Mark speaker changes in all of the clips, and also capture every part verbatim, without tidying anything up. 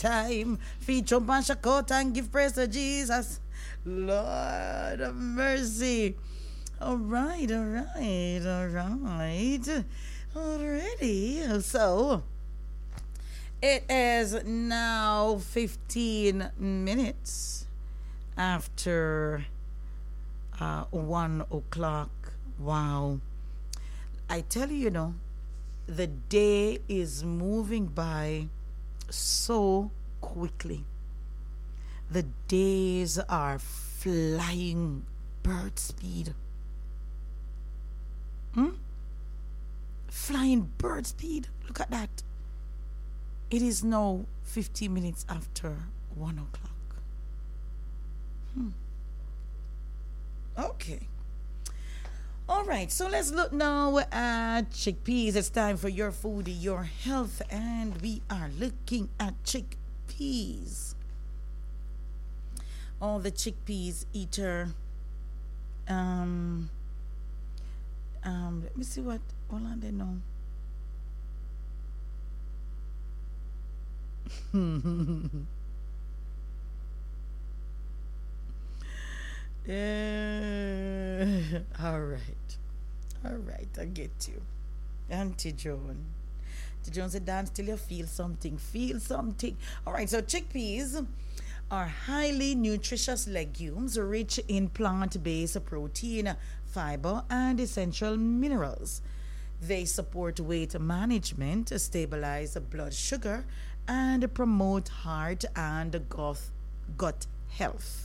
Speaker 1: time. Feet jump and shout out and give praise to Jesus. Lord of mercy. All right, all right, all right. Already. So, it is now fifteen minutes after uh, one o'clock. Wow. I tell you, you know, the day is moving by so quickly. The days are flying bird speed. Hmm? Flying bird speed. Look at that. It is now fifteen minutes after one o'clock. Hmm. Okay. All right, so let's look now at chickpeas. It's time for your food, your health, and we are looking at chickpeas. All the chickpeas eater. Um, um, let me see what all on they know. Yeah. All right. All right. I get you. Auntie Joan. Auntie Joan said, dance till you feel something. Feel something. All right. So chickpeas are highly nutritious legumes rich in plant-based protein, fiber, and essential minerals. They support weight management, stabilize blood sugar, and promote heart and gut, gut health.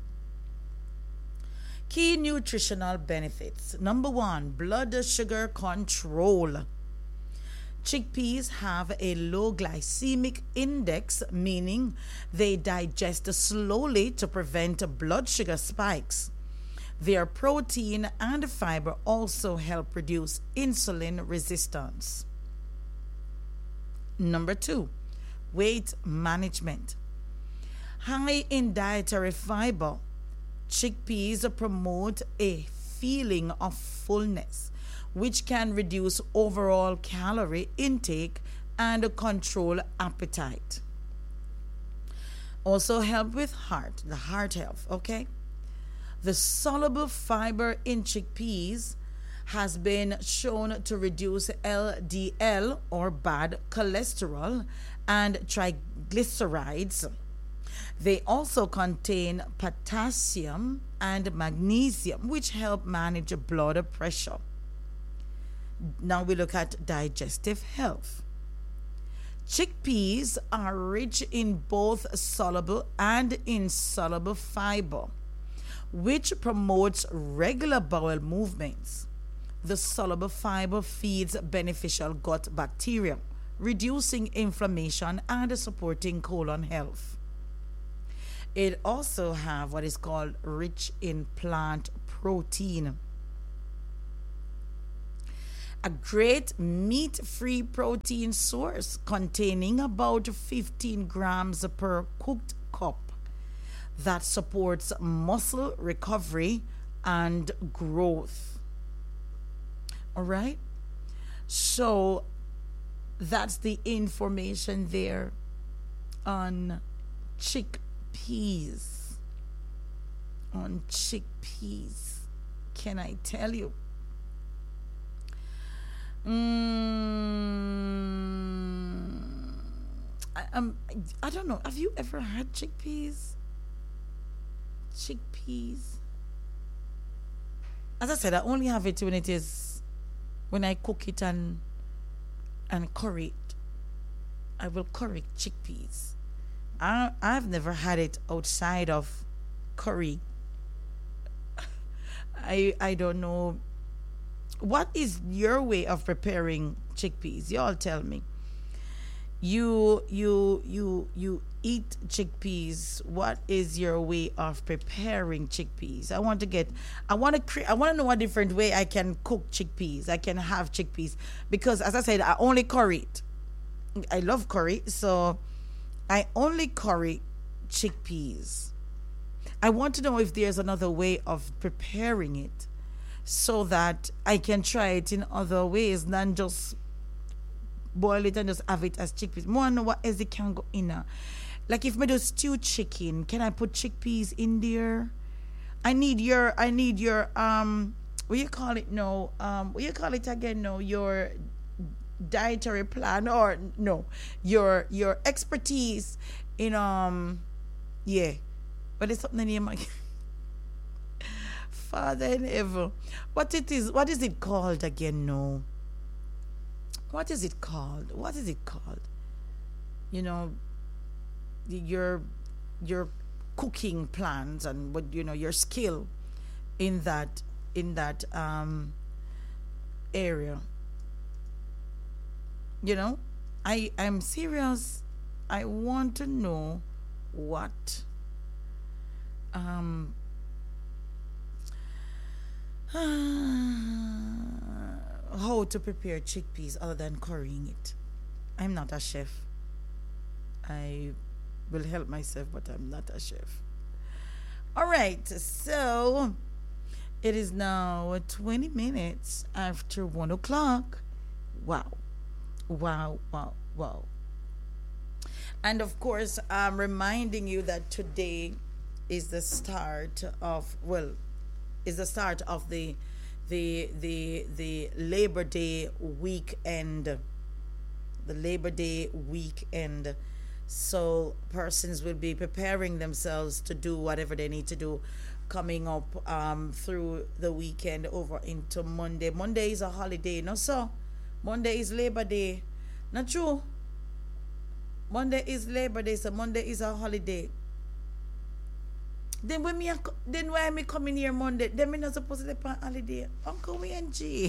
Speaker 1: Key nutritional benefits. Number one, blood sugar control. Chickpeas have a low glycemic index, meaning they digest slowly to prevent blood sugar spikes. Their protein and fiber also help reduce insulin resistance. Number two, weight management. High in dietary fiber, chickpeas promote a feeling of fullness, which can reduce overall calorie intake and control appetite. Also help with heart, the heart health, okay? The soluble fiber in chickpeas has been shown to reduce L D L or bad cholesterol and triglycerides. They also contain potassium and magnesium, which help manage blood pressure. Now we look at digestive health. Chickpeas are rich in both soluble and insoluble fiber, which promotes regular bowel movements. The soluble fiber feeds beneficial gut bacteria, reducing inflammation and supporting colon health. It also have what is called rich in plant protein. A great meat-free protein source containing about fifteen grams per cooked cup that supports muscle recovery and growth. All right? So that's the information there on chickpeas. On chickpeas. Can I tell you? Mm, I, um, I don't know. Have you ever had chickpeas? Chickpeas. As I said, I only have it when it is when I cook it and and curry it. I will curry chickpeas. I I've never had it outside of curry. I I don't know. What is your way of preparing chickpeas? Y'all tell me. You you you you eat chickpeas. What is your way of preparing chickpeas? I want to get I want to create I want to know a different way I can cook chickpeas. I can have chickpeas because as I said, I only curry it. I love curry, so I only curry chickpeas. I want to know if there's another way of preparing it so that I can try it in other ways than just boil it and just have it as chickpeas. More know what else it can go in. Uh. Like if me do stewed chicken, can I put chickpeas in there? I need your I need your um what you call it no um what you call it again no your dietary plan or no your your expertise in um yeah, but it's something in my Father in heaven. What it is? What is it called again? No. What is it called? What is it called? You know, your your cooking plans and what you know your skill in that in that um area. You know, I I'm serious. I want to know what um how to prepare chickpeas other than currying it. I'm not a chef. I will help myself, but I'm not a chef. All right, so it is now twenty minutes after one o'clock. Wow, wow, wow, wow. And of course, I'm reminding you that today is the start of, well, is the start of the the the the Labor Day weekend. The Labor Day weekend. So persons will be preparing themselves to do whatever they need to do coming up um, through the weekend over into Monday. Monday is a holiday, no so. Monday is Labor Day. Not true. Monday is Labor Day, so Monday is a holiday. Then when me a co- then why me coming here Monday? Then me not supposed to be on holiday. Uncle we and G.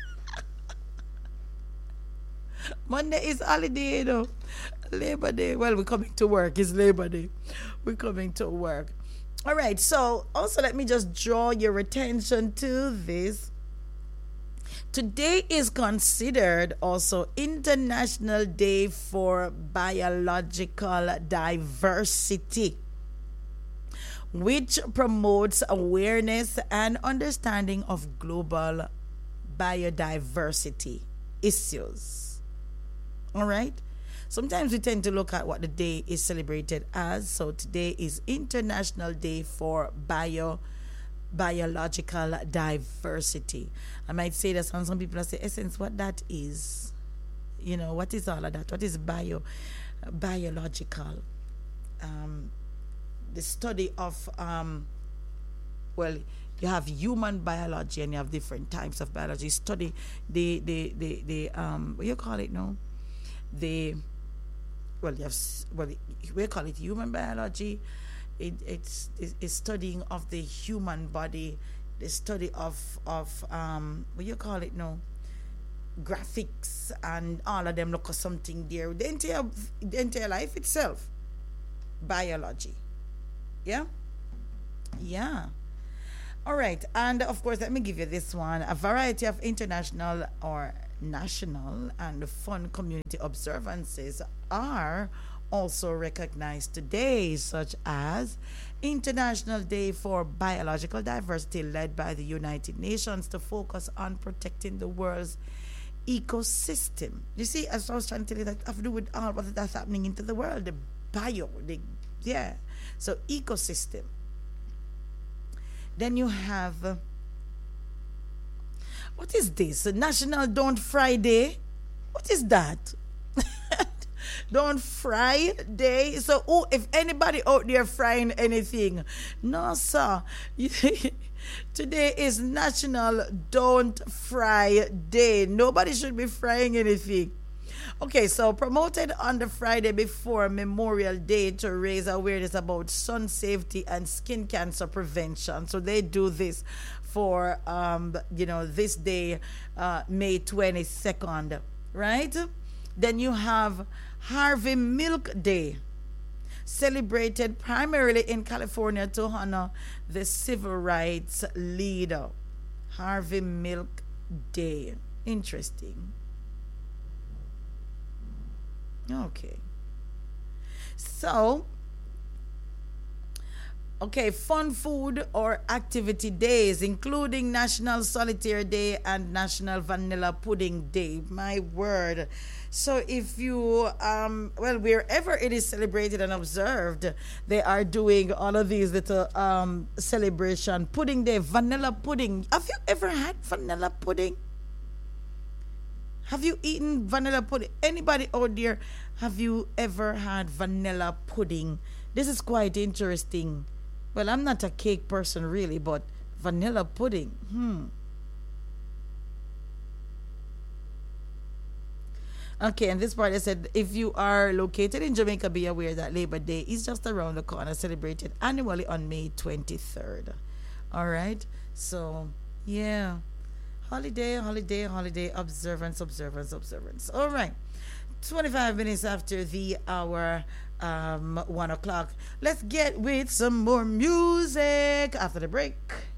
Speaker 1: Monday is holiday, you know. Labor Day. Well, we're coming to work. It's Labor Day. We're coming to work. All right. So also let me just draw your attention to this. Today is considered also International Day for Biological Diversity, which promotes awareness and understanding of global biodiversity issues. All right? Sometimes we tend to look at what the day is celebrated as. So today is International Day for Bio Biological Diversity. I might say that some, some people say, Essence, what that is? You know, what is all of that? What is bio biological? Um, the study of um, well, you have human biology and you have different types of biology. Study the the the, the um what you call it now? The well you have well we call it human biology. It, it's, it's studying of the human body, the study of of um what you call it now, graphics and all of them look at something there. The entire the entire life itself, biology. Yeah, yeah. All right, and of course, let me give you this one. A variety of international or national and fun community observances are also recognized today, such as International Day for Biological Diversity, led by the United Nations to focus on protecting the world's ecosystem. You see, as I was trying to tell you, that have to do with all what that's happening into the world, the bio, the yeah. So ecosystem. Then you have uh, what is this? National Don't Fry Day. What is that? Don't fry day. So, oh, if anybody out there frying anything, no, sir. Today is National Don't Fry Day. Nobody should be frying anything. Okay, so promoted on the Friday before Memorial Day to raise awareness about sun safety and skin cancer prevention. So they do this for, um, you know, this day, uh, May twenty-second, right? Then you have Harvey Milk Day, celebrated primarily in California to honor the civil rights leader. Harvey Milk Day. Interesting. Okay. So, Okay, fun food or activity days, including National Solitaire Day and National Vanilla Pudding Day. My word. So if you, um, well, wherever it is celebrated and observed, they are doing all of these little um, celebration. Pudding Day, vanilla pudding. Have you ever had vanilla pudding? Have you eaten vanilla pudding? Anybody out there, have you ever had vanilla pudding? This is quite interesting. Well, I'm not a cake person really, but vanilla pudding. Hmm. Okay, and this part I said, if you are located in Jamaica, be aware that Labor Day is just around the corner, celebrated annually on May twenty-third. All right, so yeah, holiday, holiday, holiday, observance, observance, observance. All right, twenty-five minutes after the hour, um, one o'clock. Let's get with some more music after the break.